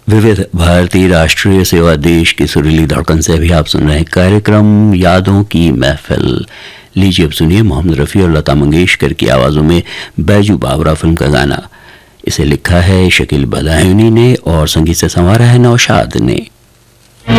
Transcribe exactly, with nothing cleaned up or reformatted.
विविध भारतीय राष्ट्रीय सेवा देश की सुरीली धड़कन से अभी आप सुन रहे हैं कार्यक्रम यादों की महफिल। लीजिए अब सुनिए मोहम्मद रफ़ी और लता मंगेशकर की आवाज़ों में बैजू बावरा फिल्म का गाना। इसे लिखा है शकील बदायूनी ने और संगीत से संवारा है नौशाद ने।